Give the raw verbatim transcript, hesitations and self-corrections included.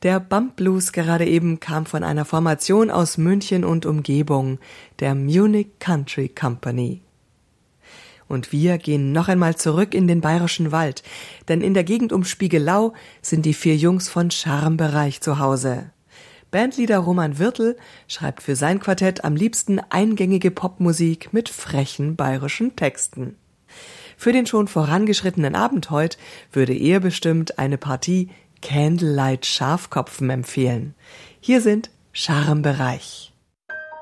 Der Bump Blues gerade eben kam von einer Formation aus München und Umgebung, der Munich Country Company. Und wir gehen noch einmal zurück in den Bayerischen Wald, denn in der Gegend um Spiegelau sind die vier Jungs von Charmebereich zu Hause. Bandleader Roman Wirtl schreibt für sein Quartett am liebsten eingängige Popmusik mit frechen bayerischen Texten. Für den schon vorangeschrittenen Abend heut würde er bestimmt eine Partie Candlelight Schafkopfen empfehlen. Hier sind Charmebereich.